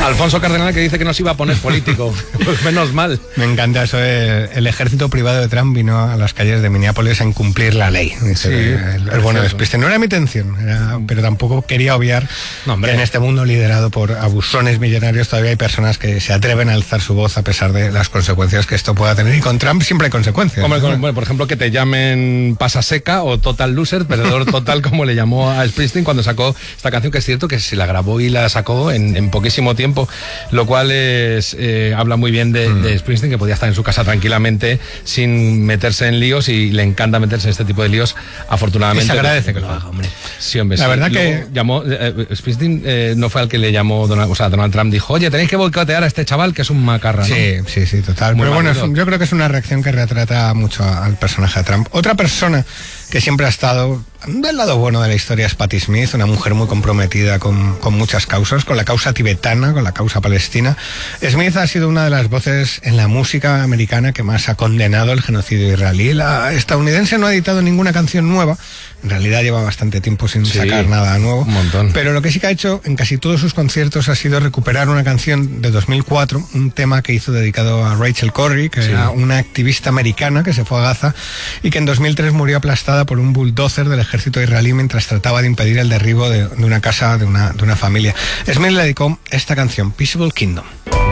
Alfonso Cardenal, que dice que no se iba a poner político. Pues menos mal. Me encanta eso. El ejército privado de Trump vino a las calles de Minneapolis a incumplir la ley. Dice, el bueno de Springsteen. No era mi intención, pero tampoco quería obviar que en este mundo liderado por abusones millonarios todavía hay personas que se atreven a alzar su voz a pesar de las consecuencias que esto pueda tener. Y con Trump siempre hay consecuencias. Bueno, por ejemplo, que te llamen pasa seca o total loser, perdedor total, como le llamó a Springsteen cuando sacó esta canción, que es cierto que se la grabó y la sacó en poquísimo tiempo, lo cual habla muy bien de Springsteen, que podía estar en su casa tranquilamente sin meterse en líos, y le encanta meterse en este tipo de líos, afortunadamente. Y se agradece que lo haga, hombre. Sí, hombre. La verdad que llamó Springsteen, no fue al que le llamó Donald Trump, dijo, oye, tenéis que boicotear a este chaval que es un macarra, ¿no? Sí, total. Pero bueno, yo creo que es una reacción que retrata mucho al personaje de Trump. Otra persona que siempre ha estado del lado bueno de la historia es Patti Smith, una mujer muy comprometida con muchas causas, con la causa tibetana, con la causa palestina. Smith ha sido una de las voces en la música americana que más ha condenado el genocidio israelí. La estadounidense no ha editado ninguna canción nueva, en realidad lleva bastante tiempo sin sacar nada nuevo, un montón. Pero lo que sí que ha hecho en casi todos sus conciertos ha sido recuperar una canción de 2004, un tema que hizo dedicado a Rachel Corrie, que era una activista americana que se fue a Gaza y que en 2003 murió aplastada por un bulldozer del ejército israelí mientras trataba de impedir el derribo de una casa de una familia. Smith le dedicó esta canción, Peaceable Kingdom.